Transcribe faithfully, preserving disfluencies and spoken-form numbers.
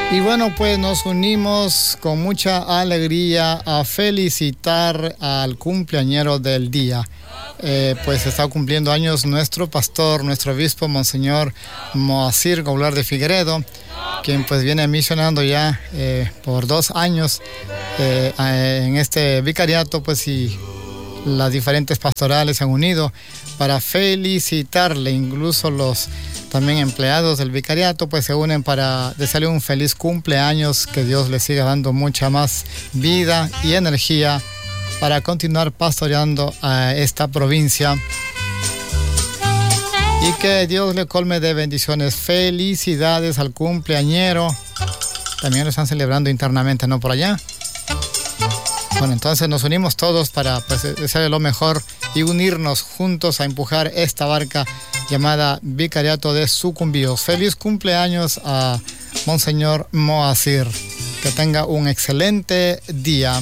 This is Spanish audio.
Y bueno, pues nos unimos con mucha alegría a felicitar al cumpleañero del día. Eh, pues está cumpliendo años nuestro pastor, nuestro obispo, Monseñor Moacir Goular de Figueredo, quien pues viene misionando ya eh, por dos años eh, en este vicariato, pues y las diferentes pastorales se han unido para felicitarle. Incluso los también empleados del vicariato pues se unen para desearle un feliz cumpleaños, que Dios le siga dando mucha más vida y energía para continuar pastoreando a esta provincia, y que Dios le colme de bendiciones. Felicidades al cumpleañero. También lo están celebrando internamente, ¿no? Por allá. Bueno, entonces nos unimos todos para pues, desearle lo mejor y unirnos juntos a empujar esta barca llamada Vicariato de Sucumbíos. Feliz cumpleaños a Monseñor Moacir. Que tenga un excelente día.